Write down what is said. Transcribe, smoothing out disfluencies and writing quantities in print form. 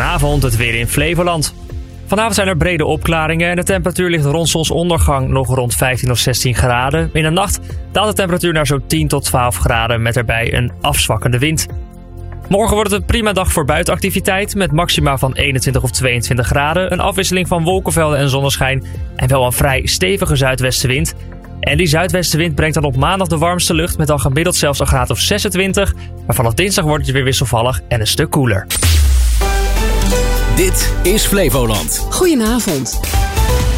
Goedenavond, het weer in Flevoland. Vanavond zijn er brede opklaringen en de temperatuur ligt rond zonsondergang nog rond 15 of 16 graden. In de nacht daalt de temperatuur naar zo'n 10 tot 12 graden met erbij een afzwakkende wind. Morgen wordt het een prima dag voor buitenactiviteit met maxima van 21 of 22 graden. Een afwisseling van wolkenvelden en zonneschijn en wel een vrij stevige zuidwestenwind. En die zuidwestenwind brengt dan op maandag de warmste lucht met dan gemiddeld zelfs een graad of 26. Maar vanaf dinsdag wordt het weer wisselvallig en een stuk koeler. Dit is Flevoland. Goedenavond.